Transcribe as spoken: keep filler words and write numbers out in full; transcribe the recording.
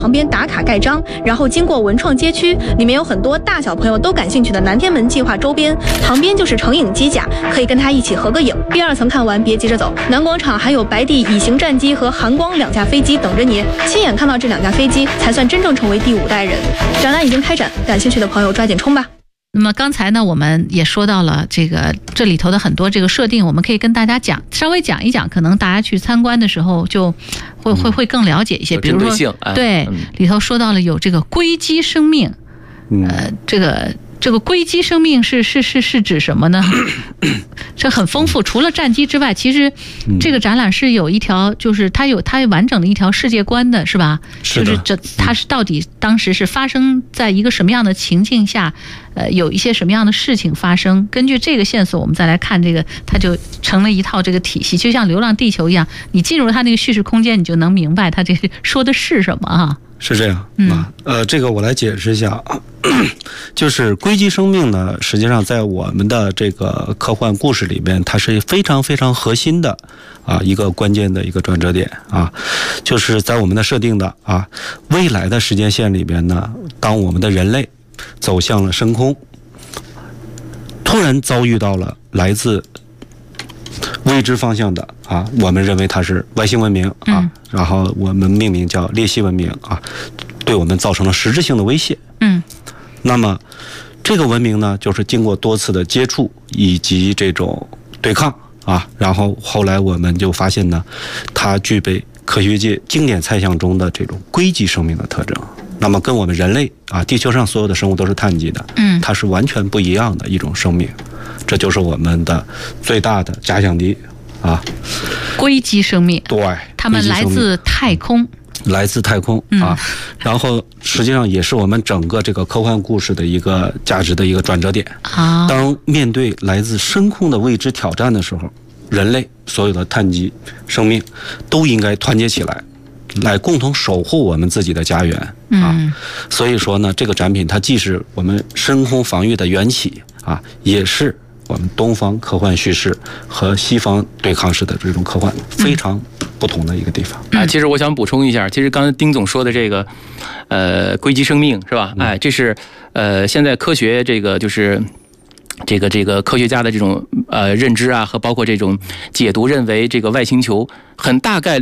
旁边打卡盖章，然后经过文创街区，里面有很多大小朋友都感兴趣的南天门计划周边，旁边就是成影机甲，可以跟他一起合个影。第二层看完别急着走，南广场还有白帝乙型战机和寒光两架飞机等着你，亲眼看到这两架飞机才算真正成为第五代人。展览已经开展，感兴趣的朋友抓紧冲吧。 那么刚才呢，我们也说到了这个这里头的很多这个设定，我们可以跟大家讲，稍微讲一讲，可能大家去参观的时候就会会会更了解一些。比如说，对，里头说到了有这个硅基生命，呃，这个这个硅基生命是是是是指什么呢？这很丰富，除了战机之外，其实这个展览是有一条，就是它有它完整的一条世界观的，是吧？ 是的。 就是这它是到底当时是发生在一个什么样的情境下？呃，有一些什么样的事情发生？根据这个线索，我们再来看这个，它就成了一套这个体系，就像《流浪地球》一样，你进入它那个叙事空间，你就能明白它这说的是什么啊？ 是这样，嗯，呃，这个我来解释一下啊，就是硅基生命呢，实际上在我们的这个科幻故事里边，它是非常非常核心的啊一个关键的一个转折点啊，就是在我们的设定的啊未来的时间线里边呢，当我们的人类走向了深空，突然遭遇到了来自未知方向的啊，我们认为它是外星文明啊，嗯、然后我们命名叫裂隙文明啊，对我们造成了实质性的威胁。嗯，那么这个文明呢，就是经过多次的接触以及这种对抗啊，然后后来我们就发现呢，它具备科学界经典猜想中的这种硅基生命的特征。那么跟我们人类啊，地球上所有的生物都是碳基的，嗯，它是完全不一样的一种生命，这就是我们的最大的假想敌啊。 硅基生命， 对， 它们来自太空， 来自太空啊，嗯、然后实际上也是我们整个这个科幻故事的一个价值的一个转折点啊。当面对来自深空的未知挑战的时候，人类所有的碳基生命都应该团结起来，来共同守护我们自己的家园啊！嗯、所以说呢，这个展品它既是我们深空防御的缘起啊，也是我们东方科幻叙事和西方对抗式的这种科幻非常不同的一个地方。 嗯、啊，其实我想补充一下，其实刚才丁总说的这个，呃，硅基生命是吧？哎，这是呃，现在科学这个就是。这个这个科学家的这种呃认知啊，和包括这种解读，认为这个外星球很大概率